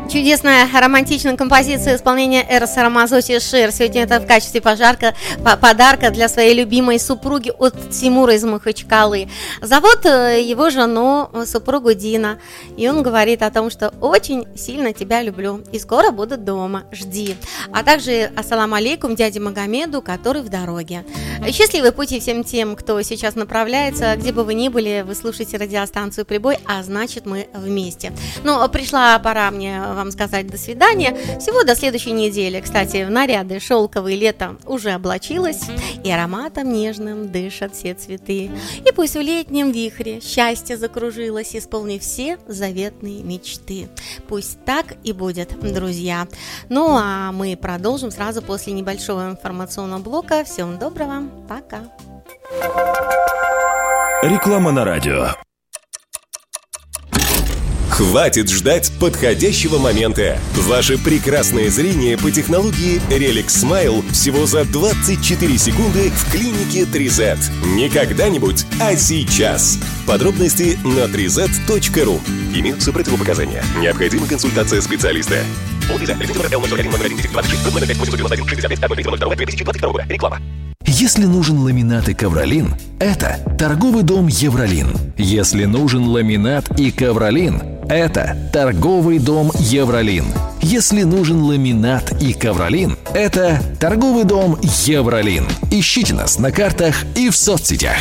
Чудесная романтичная композиция исполнения Эроса Рамазотти «Шер». Сегодня это в качестве подарка для своей любимой супруги от Тимура из Махачкалы. Зовут его жену, супругу Дина. И он говорит о том, что очень сильно тебя люблю. И скоро буду дома. Жди. А также ассаламу алейкум дяде Магомеду, который в дороге. Счастливый пути всем тем, кто сейчас направляется. Где бы вы ни были, вы слушаете радиостанцию «Прибой», а значит мы вместе. Но пришла пора мне вам сказать до свидания. Всего до следующей недели. Кстати, в наряды шелковые лето уже облачилось, и ароматом нежным дышат все цветы. И пусть в летнем вихре счастье закружилось, исполнив все заветные мечты. Пусть так и будет, друзья. Ну а мы продолжим сразу после небольшого информационного блока. Всем доброго, пока. Реклама на радио. Хватит ждать подходящего момента. Ваше прекрасное зрение по технологии Relix Smile всего за 24 секунды в клинике 3Z. Не когда-нибудь, а сейчас. Подробности на 3z.ru. Имеются противопоказания. Необходима консультация специалиста. Реклама. Если нужен ламинат и ковролин, это торговый дом Евролин. Если нужен ламинат и ковролин, это торговый дом Евролин. Если нужен ламинат и ковролин, это торговый дом Евролин. Ищите нас на картах и в соцсетях.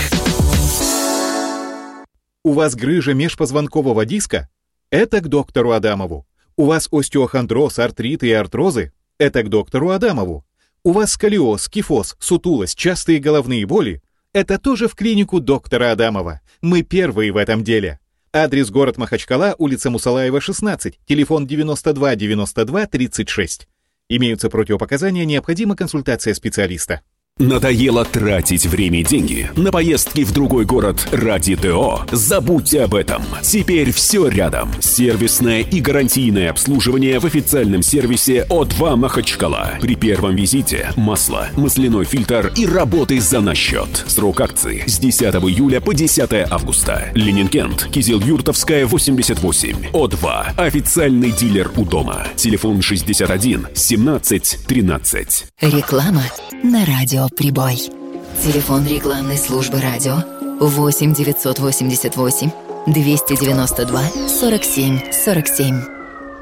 У вас грыжа межпозвонкового диска? Это к доктору Адамову. У вас остеохондроз, артриты и артрозы? Это к доктору Адамову. У вас сколиоз, кифоз, сутулость, частые головные боли? Это тоже в клинику доктора Адамова. Мы первые в этом деле. Адрес: город Махачкала, улица Мусалаева, 16, телефон 92 92 36. Имеются противопоказания, необходима консультация специалиста. Надоело тратить время и деньги на поездки в другой город ради ТО? Забудьте об этом. Теперь все рядом. Сервисное и гарантийное обслуживание в официальном сервисе О2 Махачкала. При первом визите масло, масляной фильтр и работы за наш счет. Срок акции с 10 июля по 10 августа. Ленинкент, Кизил-Юртовская, 88. О2. Официальный дилер у дома. Телефон 61 17 13. Реклама на радио «Прибой». Телефон рекламной службы радио 8 988 292 47 47.